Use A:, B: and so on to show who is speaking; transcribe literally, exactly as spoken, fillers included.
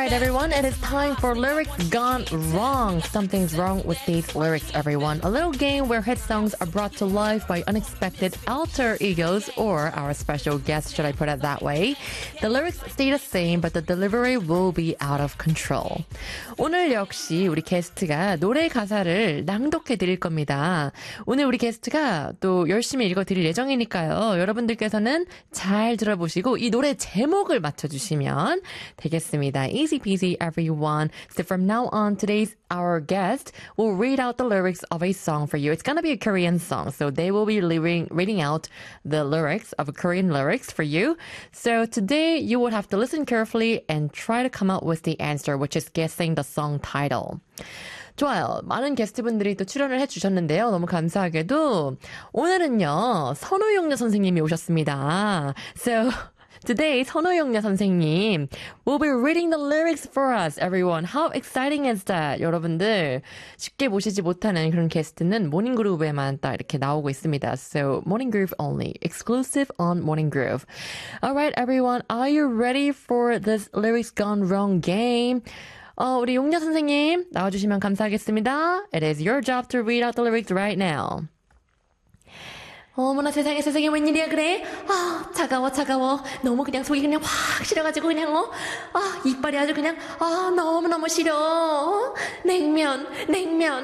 A: Alright everyone, it is time for Lyrics Gone Wrong. Something's wrong with these lyrics, everyone. A little game where hit songs are brought to life by unexpected alter egos or our special guests, should I put it that way. The lyrics stay the same, but the delivery will be out of control. 오늘 역시 우리 게스트가 노래 가사를 낭독해 드릴 겁니다. 오늘 우리 게스트가 또 열심히 읽어 드릴 예정이니까요. 여러분들께서는 잘 들어보시고 이 노래 제목을 맞춰주시면 되겠습니다. Easy peasy, everyone. So from now on, today's our guest will read out the lyrics of a song for you. It's gonna be a Korean song, so they will be reading, reading out the lyrics of a Korean lyrics for you. So today you would have to listen carefully and try to come up with the answer, which is guessing the song title. 좋아요. 많은 게스트분들이 또 출연을 해주셨는데요. 너무 감사하게도 오늘은요 선우용녀 선생님이 오셨습니다. So today, 선우용녀 선생님 will be reading the lyrics for us, everyone. How exciting is that? 여러분들 쉽게 모시지 못하는 그런 게스트는 모닝그루브에만 딱 이렇게 나오고 있습니다. So Morning Groove only, exclusive on Morning Groove. Alright, everyone, are you ready for this lyrics gone wrong game? 어, 우리 용녀 선생님 나와주시면 감사하겠습니다. It is your job to read out the lyrics right now. 어머나 세상에 세상에 웬일이야 그래? 아 차가워 차가워 너무 그냥 속이 그냥 확 시려가지고 그냥 어? 아 이빨이 아주 그냥 아 너무너무 시려 냉면 냉면